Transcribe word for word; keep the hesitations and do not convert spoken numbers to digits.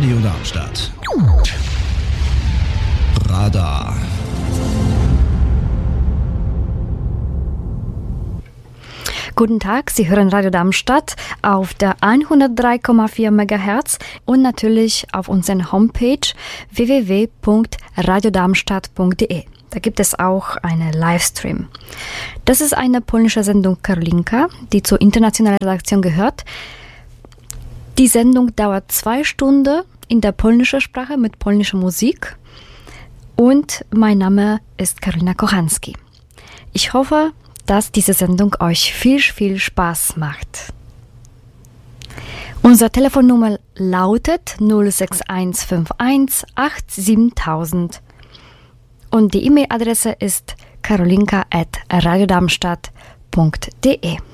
Radio Darmstadt. Radar. Guten Tag, Sie hören Radio Darmstadt auf der hundertdrei Komma vier Megahertz und natürlich auf unserer Homepage w w w punkt radiodarmstadt punkt d e. Da gibt es auch einen Livestream. Das ist eine polnische Sendung Karolinka, die zur internationalen Redaktion gehört. Die Sendung dauert zwei Stunden in der polnischen Sprache mit polnischer Musik. Und mein Name ist Karolina Kochanski. Ich hoffe, dass diese Sendung euch viel, viel Spaß macht. Unsere Telefonnummer lautet null sechs eins fünf eins acht sieben null null null und die E-Mail-Adresse ist karolinka at radiodarmstadt punkt d e.